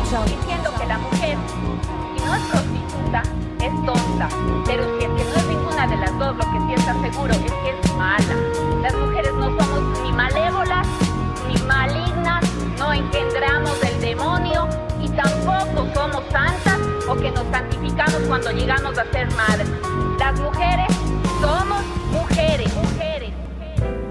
diciendo que la mujer, si no es prostituta, es tonta. Pero si es que no es ninguna de las dos, lo que sí está seguro es que es mala. Las mujeres no somos ni malévolas, ni malignas, no engendramos del demonio y tampoco somos santas o que nos santificamos cuando llegamos a ser madres. Las mujeres somos mujeres.